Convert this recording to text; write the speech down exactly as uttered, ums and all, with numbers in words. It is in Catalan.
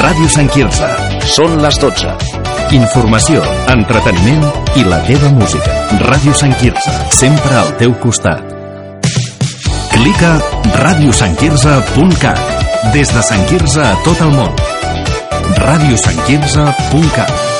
Ràdio Sant Quirze. Són les dotze. Informació, entreteniment i la teva música. Ràdio Sant Quirze, sempre al teu costat. Clica ràdio sant quirze punt cat. Des de Sant Quirze a tot el món. ràdio sant quirze punt cat.